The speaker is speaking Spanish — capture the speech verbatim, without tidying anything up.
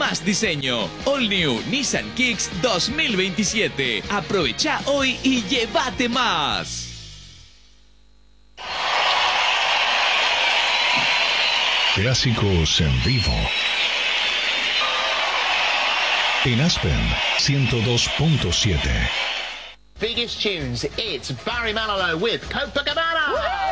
más diseño. All New Nissan Kicks dos mil veintisiete. Aprovecha hoy y llévate más. Clásicos en vivo. En Aspen ciento dos punto siete. Biggest tunes, it's Barry Manilow with Copacabana.